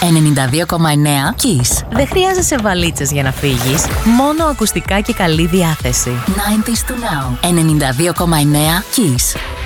92,9 Kiss. Δεν χρειάζεσαι βαλίτσες για να φύγεις, μόνο ακουστικά και καλή διάθεση. 90s to now. 92,9 Kiss.